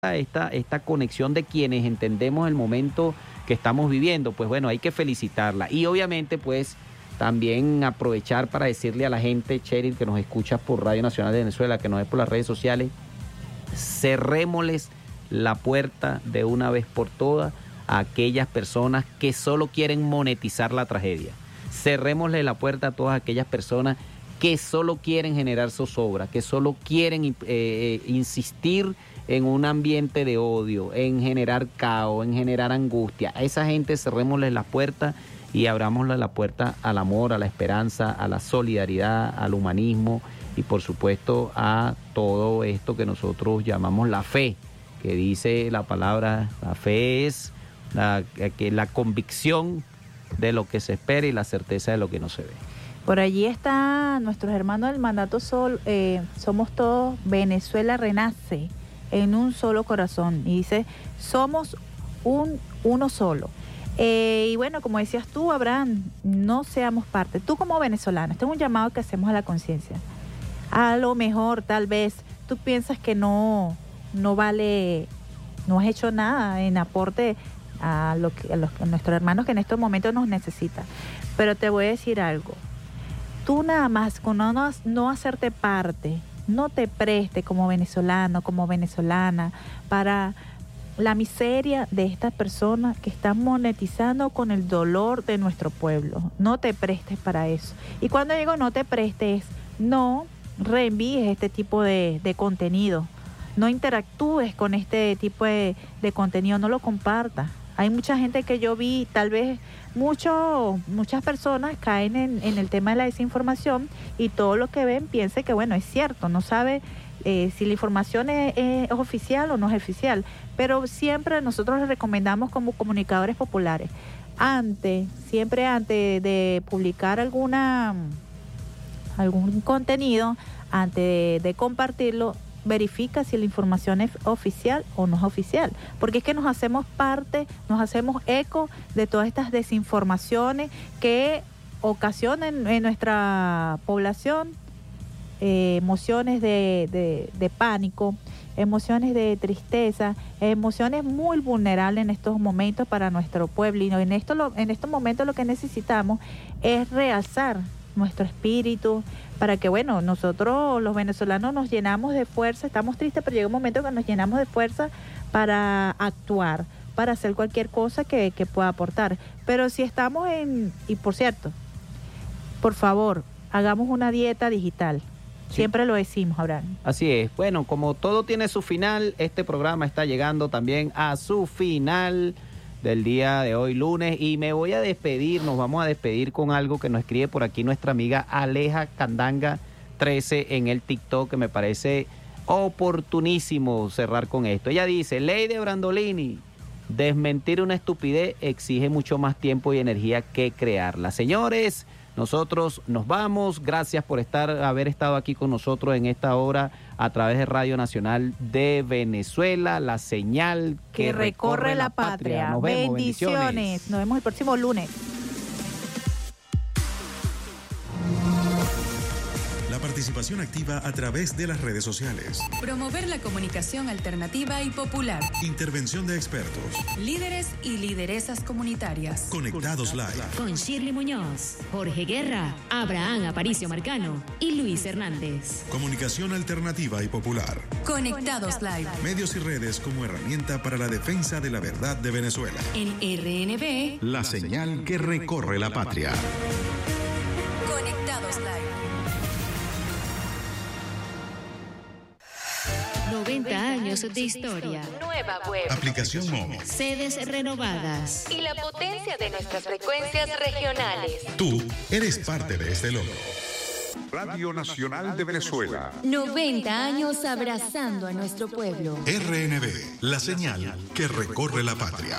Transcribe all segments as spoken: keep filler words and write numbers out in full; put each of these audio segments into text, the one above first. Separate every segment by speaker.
Speaker 1: esta, esta conexión de quienes entendemos el momento que estamos viviendo, pues bueno, hay que felicitarla. Y obviamente, pues, también aprovechar para decirle a la gente, Cheryl, que nos escucha por Radio Nacional de Venezuela, que nos ve por las redes sociales, cerrémosles la puerta de una vez por todas a aquellas personas que solo quieren monetizar la tragedia. Cerrémosle la puerta a todas aquellas personas que solo quieren generar zozobra, que solo quieren eh, insistir en un ambiente de odio, en generar caos, en generar angustia. A esa gente cerrémosles la puerta y abrámosle la puerta al amor, a la esperanza, a la solidaridad, al humanismo y por supuesto a todo esto que nosotros llamamos la fe, que dice la palabra, la fe es la, que la convicción de lo que se espera y la certeza de lo que no se ve.
Speaker 2: Por allí están nuestros hermanos del Mandato Sol, eh, somos todos, Venezuela renace en un solo corazón. Y dice, somos un uno solo. Eh, y bueno, como decías tú, Abraham, no seamos parte. Tú como venezolano, este es un llamado que hacemos a la conciencia. A lo mejor, tal vez, tú piensas que no, no vale, no has hecho nada en aporte a, lo que, a, los, a nuestros hermanos que en estos momentos nos necesitan. Pero te voy a decir algo. Tú nada más con no, no, no hacerte parte, no te preste como venezolano, como venezolana, para la miseria de estas personas que están monetizando con el dolor de nuestro pueblo. No te prestes para eso. Y cuando digo no te prestes, no reenvíes este tipo de, de contenido. No interactúes con este tipo de, de contenido, no lo compartas. Hay mucha gente que yo vi, tal vez mucho, muchas personas caen en, en el tema de la desinformación y todo lo que ven piensa que bueno, es cierto, no sabe eh, si la información es, es oficial o no es oficial, pero siempre nosotros les recomendamos como comunicadores populares, antes, siempre antes de publicar alguna algún contenido, antes de, de compartirlo, verifica si la información es oficial o no es oficial, porque es que nos hacemos parte, nos hacemos eco de todas estas desinformaciones que ocasionan en nuestra población eh, emociones de, de, de pánico, emociones de tristeza, emociones muy vulnerables en estos momentos para nuestro pueblo. Y en, esto lo, en estos momentos lo que necesitamos es realzar nuestro espíritu, para que, bueno, nosotros los venezolanos nos llenamos de fuerza, estamos tristes, pero llega un momento que nos llenamos de fuerza para actuar, para hacer cualquier cosa que, que pueda aportar. Pero si estamos en, y por cierto, por favor, hagamos una dieta digital. Sí. Siempre lo decimos, Abraham.
Speaker 1: Así es. Bueno, como todo tiene su final, este programa está llegando también a su final del día de hoy, lunes, y me voy a despedir, nos vamos a despedir con algo que nos escribe por aquí nuestra amiga Aleja Candanga trece en el TikTok, que me parece oportunísimo cerrar con esto. Ella dice, Lady Brandolini, desmentir una estupidez exige mucho más tiempo y energía que crearla. Señores, nosotros nos vamos, gracias por estar, haber estado aquí con nosotros en esta hora a través de Radio Nacional de Venezuela, la señal que,
Speaker 2: que recorre, recorre la patria. patria. Nos vemos, bendiciones. bendiciones. Nos vemos el próximo lunes.
Speaker 3: La participación activa a través de las redes sociales.
Speaker 4: Promover la comunicación alternativa y popular.
Speaker 3: Intervención de expertos.
Speaker 4: Líderes y lideresas comunitarias.
Speaker 3: Conectados Live.
Speaker 5: Con Shirley Muñoz, Jorge Guerra, Abraham Aparicio Marcano y Luis Hernández.
Speaker 3: Comunicación alternativa y popular.
Speaker 4: Conectados Live.
Speaker 3: Medios y redes como herramienta para la defensa de la verdad de Venezuela.
Speaker 4: En R N B.
Speaker 3: La señal que recorre la patria.
Speaker 4: Conectados Live.
Speaker 5: noventa años de historia.
Speaker 6: Nueva web.
Speaker 3: Aplicación móvil.
Speaker 5: Sedes renovadas.
Speaker 6: Y la potencia de nuestras frecuencias regionales.
Speaker 3: Tú eres parte de este logro.
Speaker 7: Radio Nacional de Venezuela.
Speaker 6: noventa años abrazando a nuestro pueblo.
Speaker 3: R N B, la señal que recorre la patria.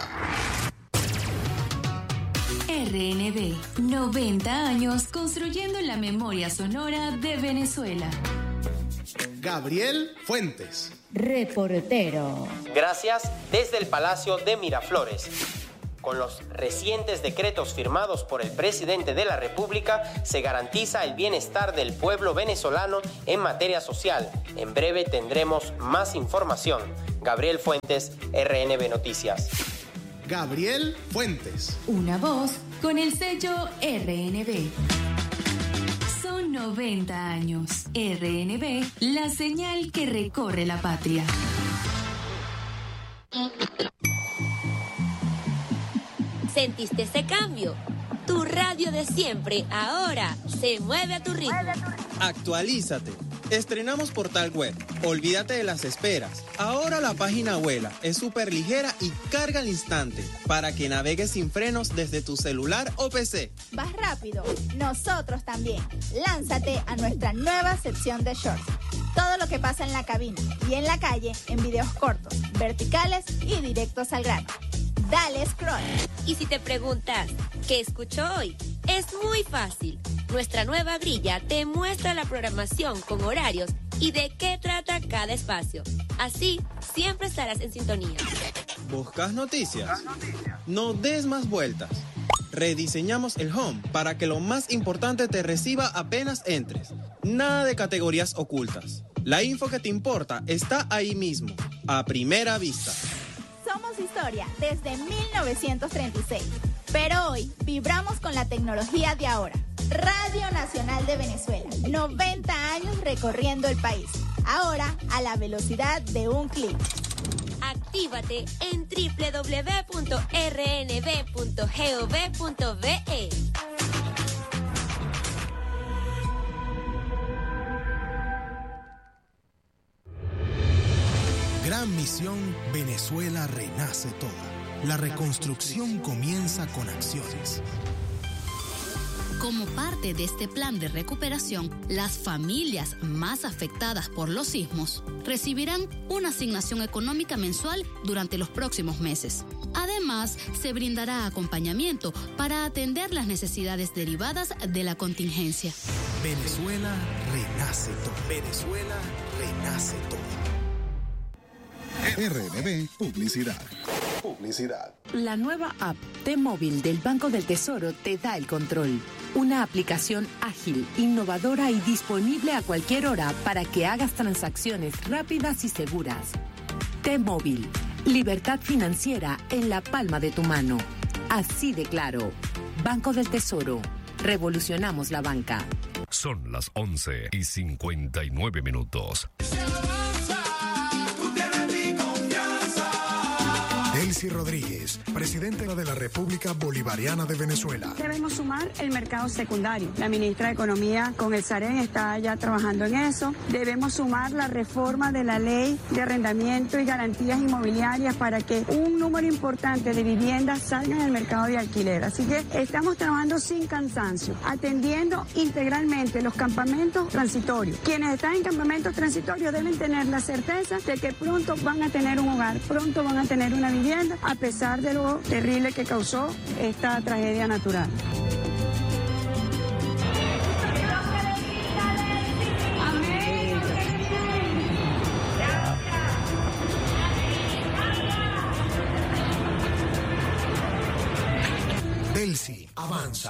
Speaker 4: R N B, noventa años construyendo la memoria sonora de Venezuela.
Speaker 8: Gabriel Fuentes.
Speaker 5: Reportero.
Speaker 9: Gracias desde el Palacio de Miraflores. Con los recientes decretos firmados por el presidente de la República, se garantiza el bienestar del pueblo venezolano en materia social. En breve tendremos más información. Gabriel Fuentes, R N B Noticias.
Speaker 8: Gabriel Fuentes.
Speaker 4: Una voz con el sello R N B. Son noventa años. R N B, la señal que recorre la patria.
Speaker 6: ¿Sentiste ese cambio? Tu radio de siempre ahora se mueve a tu ritmo.
Speaker 10: Actualízate. Estrenamos portal web. Olvídate de las esperas. Ahora la página vuela, es súper ligera y carga al instante para que navegues sin frenos desde tu celular o P C.
Speaker 11: Vas rápido. Nosotros también. Lánzate a nuestra nueva sección de shorts. Todo lo que pasa en la cabina y en la calle en videos cortos, verticales y directos al grano. Dale scroll.
Speaker 6: Y si te preguntas, ¿qué escucho hoy? Es muy fácil. Nuestra nueva grilla te muestra la programación con horarios y de qué trata cada espacio. Así, siempre estarás en sintonía.
Speaker 10: ¿Buscas noticias? No des más vueltas. Rediseñamos el home para que lo más importante te reciba apenas entres. Nada de categorías ocultas. La info que te importa está ahí mismo, a primera vista.
Speaker 11: Somos historia desde mil novecientos treinta y seis, pero hoy vibramos con la tecnología de ahora. Radio Nacional de Venezuela, noventa años recorriendo el país, ahora a la velocidad de un clic.
Speaker 6: Actívate en doble u doble u doble u punto r n b punto gov punto b e.
Speaker 12: Gran misión, Venezuela renace toda. La reconstrucción comienza con acciones.
Speaker 13: Como parte de este plan de recuperación, las familias más afectadas por los sismos recibirán una asignación económica mensual durante los próximos meses. Además, se brindará acompañamiento para atender las necesidades derivadas de la contingencia.
Speaker 12: Venezuela renace todo. Venezuela renace todo.
Speaker 3: R N B Publicidad. Publicidad.
Speaker 14: La nueva app T-Móvil del Banco del Tesoro te da el control. Una aplicación ágil, innovadora y disponible a cualquier hora para que hagas transacciones rápidas y seguras. T-Móvil. Libertad financiera en la palma de tu mano. Así de claro. Banco del Tesoro. Revolucionamos la banca.
Speaker 15: Son las once y cincuenta y nueve minutos.
Speaker 12: Delcy Rodríguez, presidente de la República Bolivariana de Venezuela.
Speaker 16: Debemos sumar el mercado secundario. La ministra de Economía con el Sarén está ya trabajando en eso. Debemos sumar la reforma de la ley de arrendamiento y garantías inmobiliarias para que un número importante de viviendas salgan del mercado de alquiler. Así que estamos trabajando sin cansancio, atendiendo integralmente los campamentos transitorios. Quienes están en campamentos transitorios deben tener la certeza de que pronto van a tener un hogar, pronto van a tener una vivienda, a pesar de lo terrible que causó esta tragedia natural.
Speaker 12: Delcy avanza.